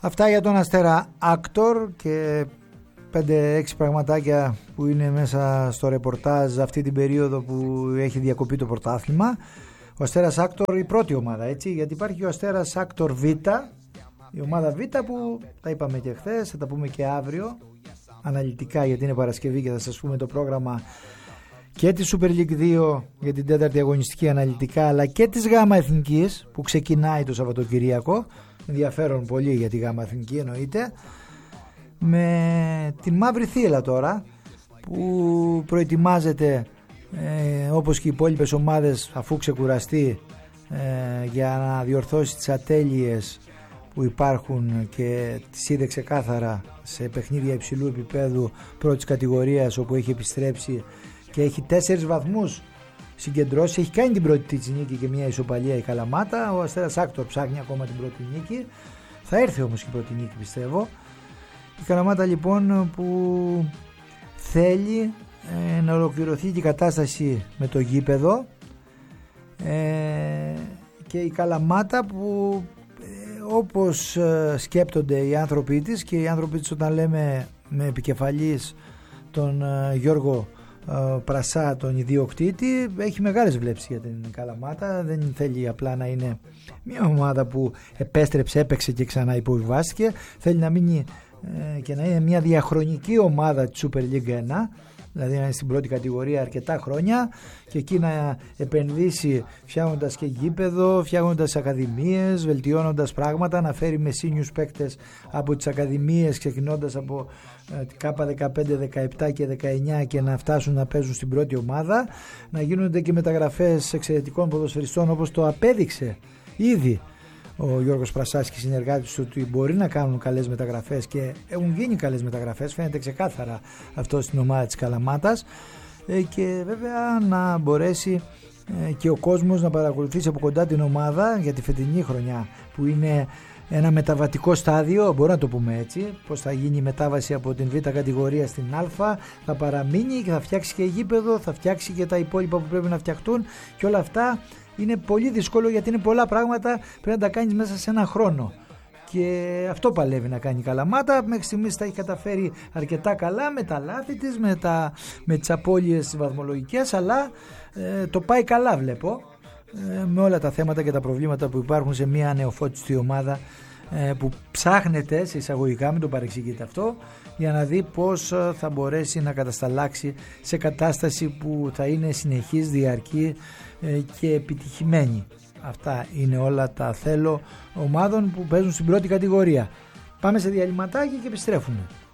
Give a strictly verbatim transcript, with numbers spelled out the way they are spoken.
Αυτά για τον Αστέρα Άκτορ και πέντε έξι πραγματάκια που είναι μέσα στο ρεπορτάζ αυτή την περίοδο που έχει διακοπεί το πρωτάθλημα. Ο Αστέρας Άκτορ η πρώτη ομάδα, έτσι, γιατί υπάρχει ο Αστέρας Άκτορ Β, η ομάδα Β που τα είπαμε και χθες, θα τα πούμε και αύριο αναλυτικά γιατί είναι Παρασκευή και θα σας πούμε το πρόγραμμα και τη Super League δύο για την τέταρτη αγωνιστική αναλυτικά, αλλά και της Γάμα Εθνικής που ξεκινάει το Σαββατοκυριακό, ενδιαφέρον πολύ για τη Γάμα Εθνική εννοείται, με τη Μαύρη Θύελλα τώρα που προετοιμάζεται ε, όπως και οι υπόλοιπες ομάδες αφού ξεκουραστεί ε, για να διορθώσει τις ατέλειες που υπάρχουν και τις είδε ξεκάθαρα σε παιχνίδια υψηλού επίπεδου πρώτης κατηγορίας όπου έχει επιστρέψει και έχει τέσσερις βαθμούς συγκεντρώσει. Έχει κάνει την πρώτη της νίκη και μια ισοπαλία η Καλαμάτα. Ο Αστέρας Άκτορ ψάχνει ακόμα την πρώτη νίκη, θα έρθει όμως και η πρώτη νίκη πιστεύω. Η Καλαμάτα λοιπόν που θέλει ε, να ολοκληρωθεί και η κατάσταση με το γήπεδο ε, και η Καλαμάτα που ε, όπως ε, σκέπτονται οι άνθρωποι της, και οι άνθρωποι της όταν λέμε με επικεφαλής τον ε, Γιώργο ε, Πρασά, τον ιδιοκτήτη, έχει μεγάλες βλέψεις για την Καλαμάτα. Δεν θέλει απλά να είναι μια ομάδα που επέστρεψε, έπαιξε και ξανά υποβιβάστηκε. Θέλει να μείνει και να είναι μια διαχρονική ομάδα της Super League ένα, δηλαδή να είναι στην πρώτη κατηγορία αρκετά χρόνια και εκεί να επενδύσει φτιάχνοντας και γήπεδο, φτιάχνοντας ακαδημίες, βελτιώνοντας πράγματα, να φέρει μεσίνιους παίκτες από τις ακαδημίες ξεκινώντας από Κάπα δεκαπέντε, δεκαεπτά και δεκαεννιά και να φτάσουν να παίζουν στην πρώτη ομάδα, να γίνονται και μεταγραφές εξαιρετικών ποδοσφαιριστών όπως το απέδειξε ήδη ο Γιώργος Πρασάς και οι συνεργάτες του ότι μπορεί να κάνουν καλές μεταγραφές και έχουν γίνει καλές μεταγραφές, φαίνεται ξεκάθαρα αυτό στην ομάδα της Καλαμάτας, και βέβαια να μπορέσει και ο κόσμος να παρακολουθήσει από κοντά την ομάδα για τη φετινή χρονιά που είναι ένα μεταβατικό στάδιο, μπορούμε να το πούμε έτσι, πως θα γίνει η μετάβαση από την Β κατηγορία στην Α, θα παραμείνει και θα φτιάξει και γήπεδο, θα φτιάξει και τα υπόλοιπα που πρέπει να φτιαχτούν και όλα αυτά είναι πολύ δύσκολο γιατί είναι πολλά πράγματα πρέπει να τα κάνεις μέσα σε ένα χρόνο και αυτό παλεύει να κάνει η Καλαμάτα. Μέχρι στιγμής τα έχει καταφέρει αρκετά καλά με τα λάθη της, με, τα, με τις απώλειες βαθμολογικές, αλλά ε, το πάει καλά βλέπω ε, με όλα τα θέματα και τα προβλήματα που υπάρχουν σε μια νεοφώτιστη ομάδα ε, που ψάχνεται σε εισαγωγικά, μην το παρεξηγείτε αυτό, για να δει πώς θα μπορέσει να κατασταλάξει σε κατάσταση που θα είναι συνεχής, διαρκή και επιτυχημένη. Αυτά είναι όλα τα θέλω ομάδων που παίζουν στην πρώτη κατηγορία. Πάμε σε διαλυματάκι και επιστρέφουμε.